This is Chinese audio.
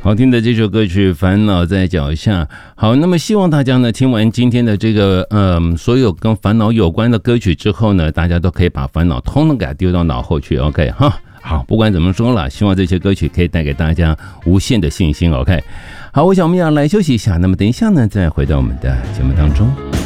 好听的这首歌曲《烦恼在脚下》。好，那么希望大家呢听完今天的这个所有跟烦恼有关的歌曲之后呢，大家都可以把烦恼通通给它丢到脑后去 OK 哈。好，不管怎么说了，希望这些歌曲可以带给大家无限的信心 OK。好，我想我们要来休息一下，那么等一下呢再回到我们的节目当中。